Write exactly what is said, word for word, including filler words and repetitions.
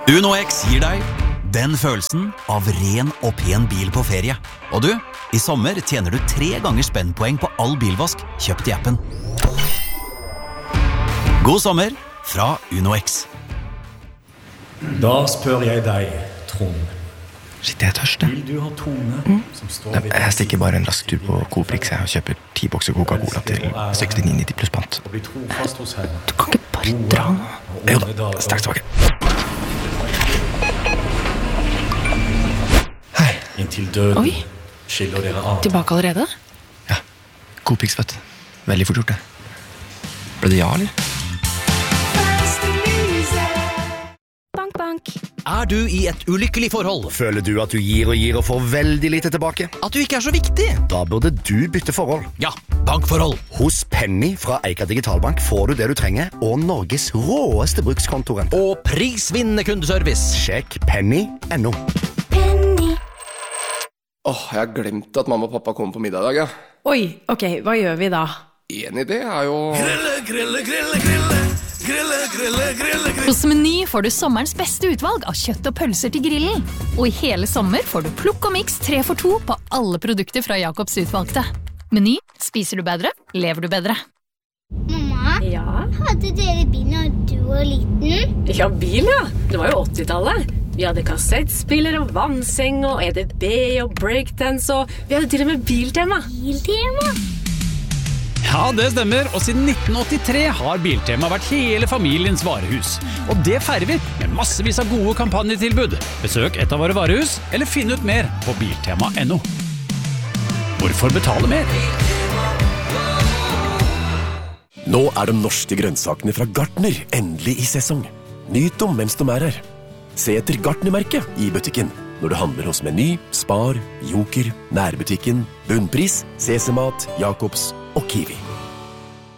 UnoX gir deg den følelsen av ren og pen bil på ferie. Og du, i sommer tjener du tre ganger spennpoeng på all bilvask kjøpt i appen. God sommer fra UnoX. Da spør jeg deg, Trond. Shit, jeg er tørst. Vil du ha Tone mm. som står ved... Jeg stikker bare en rask tur på Coprix og kjøper ti bokser Coca-Cola til sekstini nitti pluss pant. Og bli trofast hos henne. Du kan ikke bare dra nå. Jo da, straks tilbake. Hei. Inntil døden Oi. Skiller dere av. Tilbake allerede? Ja, Coprix, vet du. Veldig fort gjort det. Ble det ja, eller? Bank, bank. Er du i et ulykkelig forhold? Føler du at du gir og gir og får veldig lite tilbake? At du ikke er så viktig? Da burde du bytte forhold. Ja, bankforhold. Hos Penny fra Eika Digitalbank får du det du trenger, og Norges råeste brukskontorrente. Og prisvinnende kundeservice. Sjekk penny punktum no. Penny. Åh, oh, jeg har glemt at mamma og pappa kommer på middag i dag, ja. Oi, ok, hva gjør vi da? En idé er jo... Grille, grille, grille, grille. Grille, grille, grille, grille. Hos Meny får du sommerens beste utvalg av kjøtt og pølser til grillen. Og i hele sommer får du plukk og mix tre for to på alle produkter fra Jacobs utvalgte. Meny, spiser du bedre, lever du bedre. Mamma, Ja? hadde dere bil når du var liten? Ja, bil, ja. Det var jo åttitallet. Vi hadde kassettspiller og vannseng og E D B og breakdance og vi hadde til og med biltema. Biltema? Ja, det stemmer, og siden nitten åttitre har Biltema vært hele familiens varehus. Og det feirer vi med massevis av gode kampanjetilbud. Besøk et av våre varehus, eller finn ut mer på biltema punktum no. Hvorfor betale mer? Nå er de norske grønnsakene fra Gartner endelig i sesong. Nyt dem mens de er her. Se etter Gartner-merket i butikken når du handler hos Meny, Spar, Joker, Nærbutikken, Bunnpris, C C Mat, Jacobs og Kiwi.